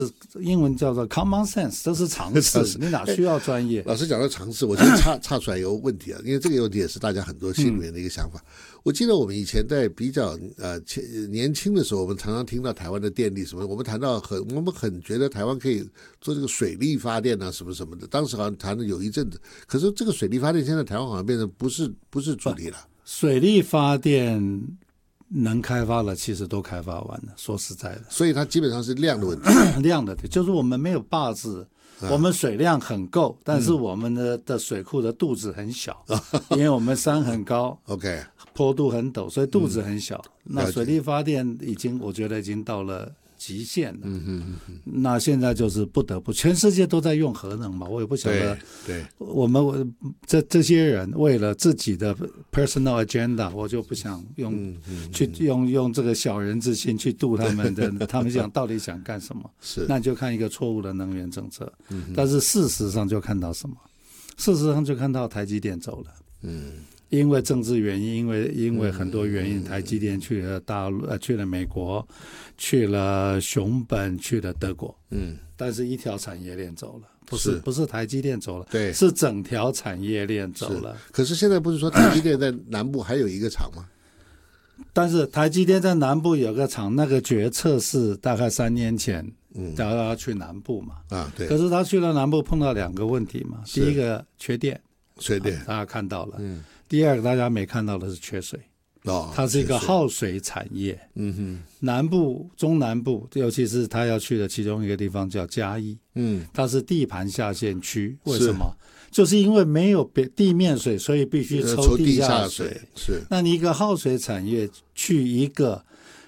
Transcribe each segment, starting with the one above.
英文叫做 common sense， 这是常识，你哪需要专业？ 老师讲到常识，我觉得岔出来有问题啊，因为这个问题也是大家很多心里面的一个想法。我记得我们以前在比较年轻的时候，我们常常听到台湾的电力什么，我们谈到我们很觉得台湾可以做这个水力发电啊什么什么的，当时好像谈了有一阵子，可是这个水力发电现在台湾好像变成不是主力了。 水力发电能开发的其实都开发完了，说实在的， 所以它基本上是量的问题。 量的，就是我们没有坝子，我们水量很够，但是我们的水库的肚子很小，因为我们山很高 ，OK， 坡度很陡，所以肚子很小。那水力发电我觉得已经到了极限了。那现在就是不得不，全世界都在用核能嘛，我也不晓得。 对， 我们这些人为了自己的 personal agenda， 我就不想用这个小人之心去度他们的，他们到底想干什么？ 是， 那就看一个错误的能源政策。但是事实上就看到什么？事实上就看到台积电走了。因为政治原因，因为很多原因，台积电去了大陆，去了美国，去了熊本，去了德国。但是一条产业链走了，不是台积电走了， 对， 是整条产业链走了。 可是现在不是说台积电在南部还有一个厂吗？ 但是台积电在南部有个厂，那个决策是大概3年前，叫他去南部嘛。 对。 可是他去了南部碰到2个问题嘛，第一个缺电，大家看到了。第二个大家没看到的是缺水。它是一个耗水产业。南部、中南部，尤其是他要去的其中一个地方叫嘉义。它是地盘下陷区，为什么？就是因为没有地面水，所以必须抽地下水。 是， 那你一个耗水产业去一个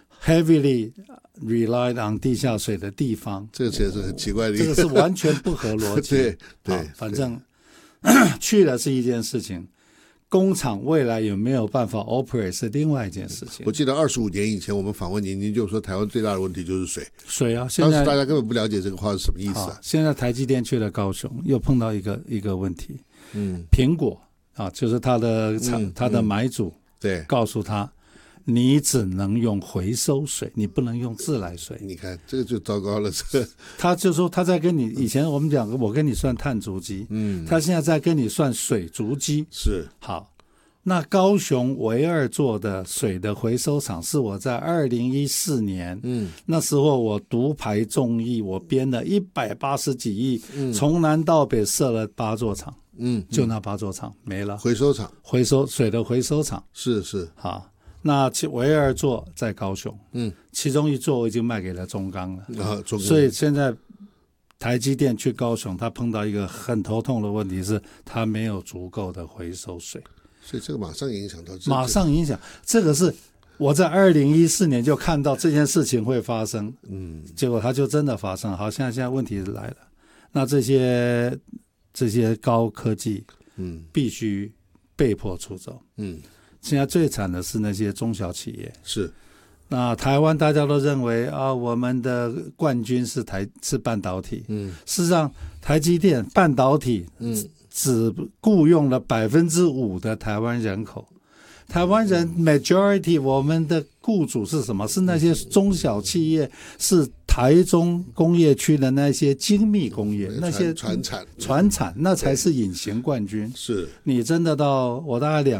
heavily relied on 地下水的地方， 这个其实是很奇怪的， 这个是完全不合逻辑。 对， 反正去了是一件事情。工厂未来有没有办法 operate 是另外一件事情。 我记得25年以前我们访问您就说台湾最大的问题就是水啊，现在当时大家根本不了解这个话是什么意思啊。 现在台积电去了高雄，又碰到一个问题。苹果啊，就是他的买主对告诉他，你只能用回收水，你不能用自来水。 你看这个就糟糕了。 他就说他在跟你以前我们讲，我跟你算碳足迹，他现在在跟你算水足迹。 是， 好，那高雄唯二做的水的回收厂是我在2014年，那时候我独排众议，我编了180几亿，从南到北设了8座厂，就那8座厂没了， 回收厂， 水的回收厂， 是， 好。那唯二座在高雄，其中一座我已经卖给了中钢了，所以现在台积电去高雄，他碰到一个很头痛的问题是，他没有足够的回收水， 所以这个马上影响到， 这个是我在2014年就看到这件事情会发生，结果它就真的发生。好，现在问题来了，那这些高科技，必须被迫出走，现在最惨的是那些中小企业。 是， 那台湾大家都认为啊，我们的冠军是半导体。事实上，台积电半导体只雇佣了5%的台湾人口。台湾人 majority 我们的雇主是什么？是那些中小企业，是台中工业区的那些精密工业，那些传产，那才是隐形冠军。 是， 你真的我大概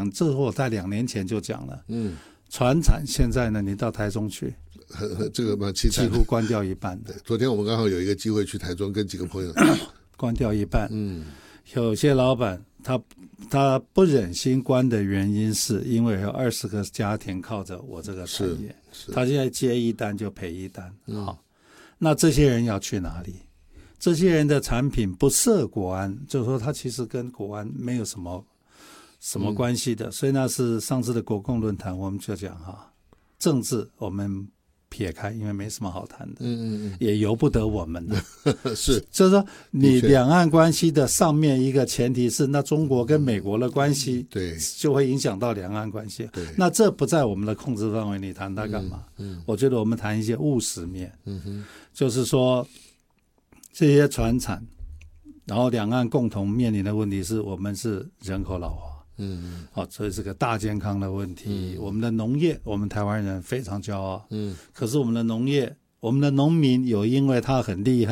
2年前就讲了，传产现在呢，你到台中去， 这个蛮凄惨的， 几乎关掉一半的。 昨天我们刚好有一个机会去台中，跟几个朋友关掉一半。有些老板他不忍心关的原因是因为有20个家庭靠着我这个产业，他现在接一单就赔一单。好，那这些人要去哪里？这些人的产品不涉国安，就是说他其实跟国安没有什么关系的。所以那是上次的国共论坛，我们就讲政治我们撇开，因为没什么好谈的，也由不得我们的。 是， 就是说你两岸关系的上面一个前提是，那中国跟美国的关系， 对， 就会影响到两岸关系。那这不在我们的控制范围，你谈它干嘛？我觉得我们谈一些务实面，就是说这些传产，然后两岸共同面临的问题是我们是人口老化。所以是个大健康的问题。我们的农业，我们台湾人非常骄傲。可是我们的农业，我们的农民有因为他很厉害。